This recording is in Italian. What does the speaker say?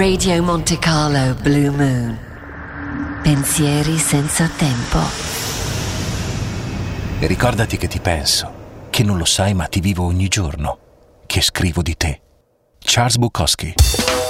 Radio Monte Carlo Blue Moon. Pensieri senza tempo. E ricordati che ti penso, che non lo sai ma ti vivo ogni giorno, che scrivo di te. Charles Bukowski.